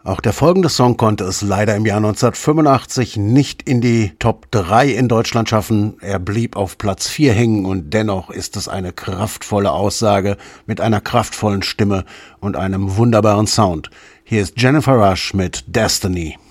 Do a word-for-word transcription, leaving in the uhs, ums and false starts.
Auch der folgende Song konnte es leider im Jahr neunzehnhundertfünfundachtzig nicht in die Top drei in Deutschland schaffen. Er blieb auf Platz vier hängen und dennoch ist es eine kraftvolle Aussage mit einer kraftvollen Stimme und einem wunderbaren Sound. Hier ist Jennifer Rush mit Destiny.